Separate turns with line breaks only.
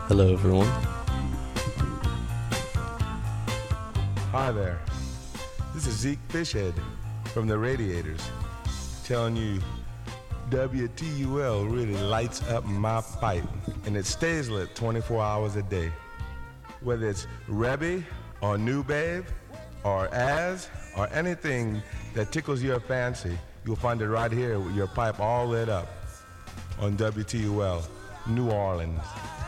Hello, everyone.
Hi there. This is Zeke Fishhead from the Radiators telling you WTUL really lights up my pipe, and it stays lit 24 hours a day. Whether it's Rebby or New Babe or Az or anything that tickles your fancy, you'll find it right here with your pipe all lit up on WTUL, New Orleans.